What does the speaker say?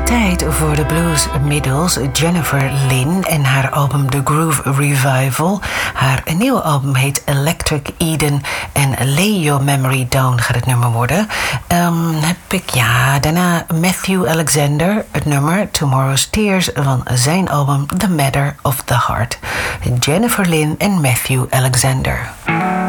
tijd voor de blues middels Jennifer Lynn en haar album The Groove Revival. Haar nieuwe album heet Electric Eden en Lay Your Memory Down gaat het nummer worden. Daarna Matthew Alexander, het nummer Tomorrow's Tears van zijn album The Matter of the Heart. Jennifer Lynn en Matthew Alexander.